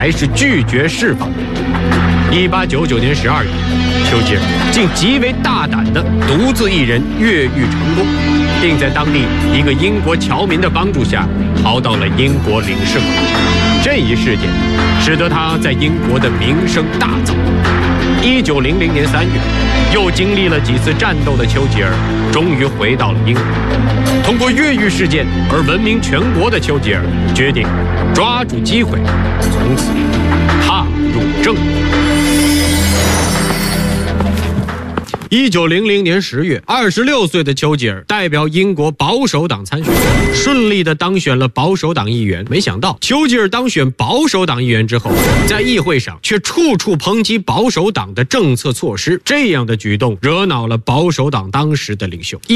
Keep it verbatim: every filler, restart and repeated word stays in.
还是拒绝释放。一八九九年十二月，丘吉尔竟极为大胆地独自一人越狱成功，并在当地一个英国侨民的帮助下逃到了英国领事馆。这一事件使得他在英国的名声大噪。一九零零年三月，又经历了几次战斗的丘吉尔终于回到了英国。通过越狱事件而闻名全国的丘吉尔决定抓住机会，从此踏入政坛。一九零零年十月，二十六岁的丘吉尔代表英国保守党参选，顺利地当选了保守党议员。没想到，丘吉尔当选保守党议员之后，在议会上却处处抨击保守党的政策措施，这样的举动惹恼了保守党当时的领袖。